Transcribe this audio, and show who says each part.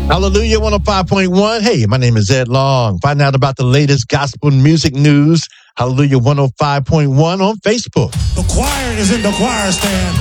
Speaker 1: Hallelujah 105.1. Hey, my name is Ed Long. Find out about the latest gospel music news. Hallelujah 105.1 on Facebook.
Speaker 2: The choir is in the choir stand.